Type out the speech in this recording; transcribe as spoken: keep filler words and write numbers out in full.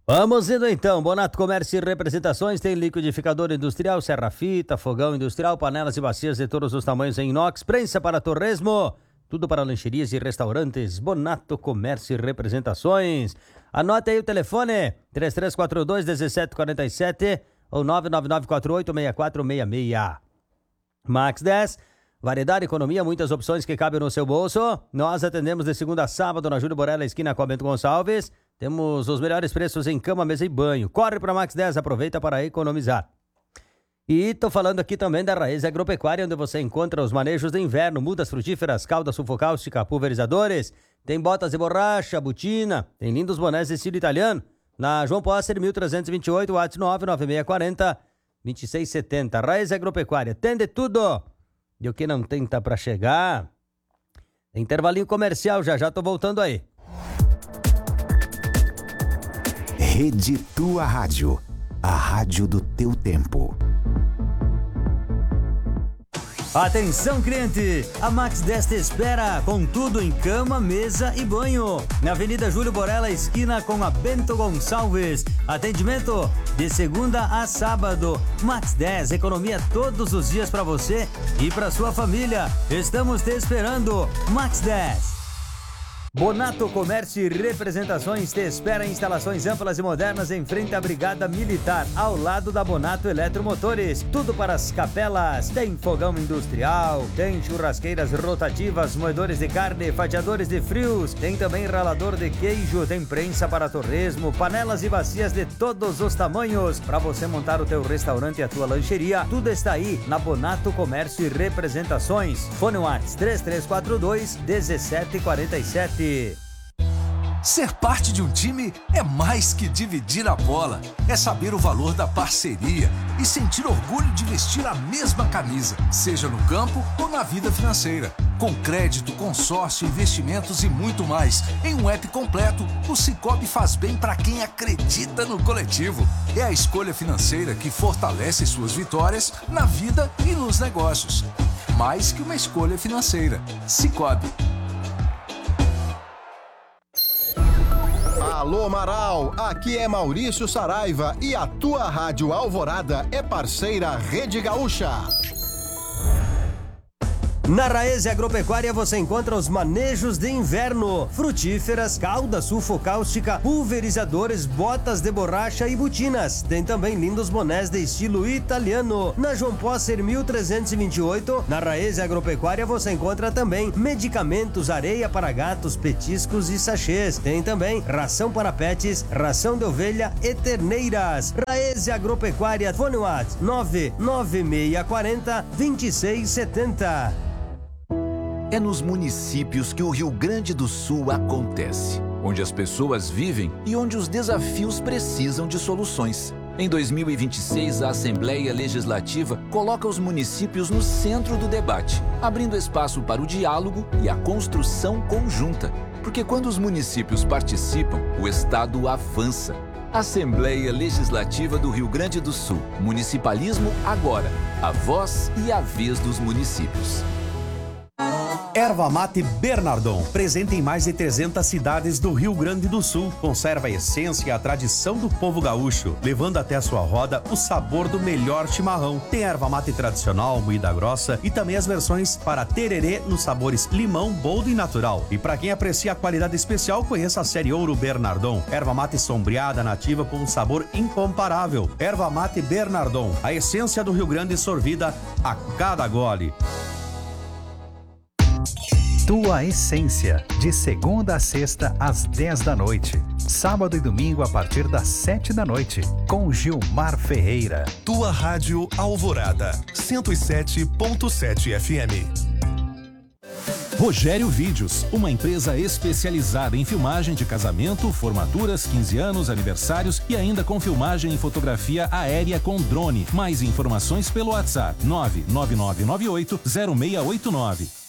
Vamos indo então. Bonato Comércio e Representações tem liquidificador industrial, serra-fita, fogão industrial, panelas e bacias de todos os tamanhos em inox, prensa para torresmo, tudo para lancherias e restaurantes. Bonato Comércio e Representações. Anote aí o telefone, três três quatro dois, um sete quatro sete ou nove nove nove quatro oito, seis quatro seis seis. Max dez, variedade, economia, muitas opções que cabem no seu bolso. Nós atendemos de segunda a sábado na Júlio Borella, esquina com a Bento Gonçalves. Temos os melhores preços em cama, mesa e banho. Corre para Max dez, aproveita para economizar. E tô falando aqui também da Raiz Agropecuária, onde você encontra os manejos de inverno, mudas frutíferas, calda sulfocáustica, pulverizadores. Tem botas de borracha, botina, tem lindos bonés de estilo italiano. Na João Posser, mil trezentos e vinte e oito, WhatsApp nove nove seis quatro zero, dois seis sete zero. Raiz Agropecuária, tem de tudo. E o que não tem tá para chegar. Intervalinho comercial, já já tô voltando aí. Rede Tua Rádio, a rádio do teu tempo. Atenção, cliente! A Max dez te espera com tudo em cama, mesa e banho. Na Avenida Júlio Borella, esquina com a Bento Gonçalves. Atendimento de segunda a sábado. Max dez, economia todos os dias para você e para sua família. Estamos te esperando. Max dez. Bonato Comércio e Representações te espera em instalações amplas e modernas em frente à Brigada Militar, ao lado da Bonato Eletromotores. Tudo para as capelas. Tem fogão industrial, tem churrasqueiras rotativas, moedores de carne, fatiadores de frios, tem também ralador de queijo, tem prensa para torresmo, panelas e bacias de todos os tamanhos. Para você montar o teu restaurante e a tua lancheria, tudo está aí na Bonato Comércio e Representações. Fone WhatsApp três três quatro dois, um sete quatro sete. Ser parte de um time é mais que dividir a bola. É saber o valor da parceria e sentir orgulho de vestir a mesma camisa, seja no campo ou na vida financeira. Com crédito, consórcio, investimentos e muito mais. Em um app completo, o Sicoob faz bem para quem acredita no coletivo. É a escolha financeira que fortalece suas vitórias na vida e nos negócios. Mais que uma escolha financeira. Sicoob. Alô, Marau, aqui é Maurício Saraiva e a tua Rádio Alvorada é parceira Rede Gaúcha. Na Raiz Agropecuária você encontra os manejos de inverno, frutíferas, calda sulfocáustica, pulverizadores, botas de borracha e botinas. Tem também lindos bonés de estilo italiano. Na João Posser mil trezentos e vinte e oito, na Raiz Agropecuária você encontra também medicamentos, areia para gatos, petiscos e sachês. Tem também ração para pets, ração de ovelha e terneiras. Raiz Agropecuária, fone WhatsApp nove nove seis quatro zero, dois seis sete zero. É nos municípios que o Rio Grande do Sul acontece, onde as pessoas vivem e onde os desafios precisam de soluções. Em dois mil e vinte e seis, a Assembleia Legislativa coloca os municípios no centro do debate, abrindo espaço para o diálogo e a construção conjunta. Porque quando os municípios participam, o Estado avança. Assembleia Legislativa do Rio Grande do Sul. Municipalismo agora. A voz e a vez dos municípios. Erva Mate Bernardon, presente em mais de trezentas cidades do Rio Grande do Sul. Conserva a essência e a tradição do povo gaúcho, levando até a sua roda o sabor do melhor chimarrão. Tem erva mate tradicional, moída grossa e também as versões para tererê nos sabores limão, boldo e natural. E para quem aprecia a qualidade especial, conheça a série Ouro Bernardon. Erva mate sombreada, nativa com um sabor incomparável. Erva Mate Bernardon, a essência do Rio Grande sorvida a cada gole. Tua Essência, de segunda a sexta às dez da noite. Sábado e domingo a partir das sete da noite, com Gilmar Ferreira. Tua Rádio Alvorada, cento e sete ponto sete F M. Rogério Vídeos, uma empresa especializada em filmagem de casamento, formaturas, quinze anos, aniversários e ainda com filmagem e fotografia aérea com drone. Mais informações pelo WhatsApp nove nove nove nove oito zero seis oito nove.